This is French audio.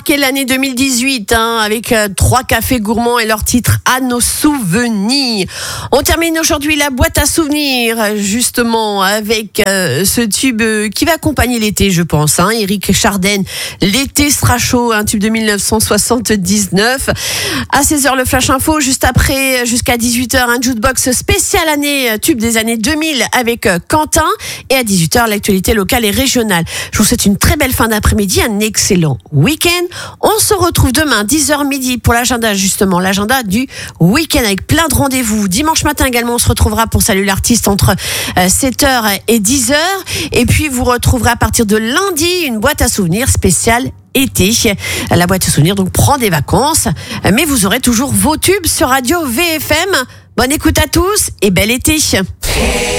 Quelle année 2018 avec 3 cafés gourmands et leur titre à nos souvenirs. On termine aujourd'hui la boîte à souvenirs justement avec ce tube qui va accompagner l'été, je pense. Éric Chardin, l'été sera chaud, un tube de 1979. À 16h le flash info, juste après jusqu'à 18h un jukebox spécial année tube des années 2000 avec Quentin, et à 18h l'actualité locale et régionale. Je vous souhaite une très belle fin d'après-midi, un excellent week-end. On se retrouve demain 10h midi pour l'agenda, justement l'agenda du week-end avec plein de rendez-vous. Dimanche matin également on se retrouvera pour Salut l'artiste entre 7h et 10h, et puis vous retrouverez à partir de lundi une boîte à souvenirs spéciale été. La boîte à souvenirs donc prend des vacances, mais vous aurez toujours vos tubes sur Radio VFM. Bonne écoute à tous et bel été.